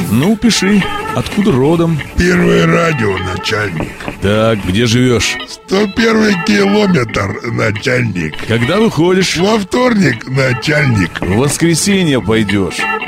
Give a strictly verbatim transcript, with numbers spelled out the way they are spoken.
Ну, пиши. Откуда родом? Первое радио, начальник. Так, где живешь? Сто первый километр, начальник. Когда выходишь? Во вторник, начальник. В воскресенье пойдешь.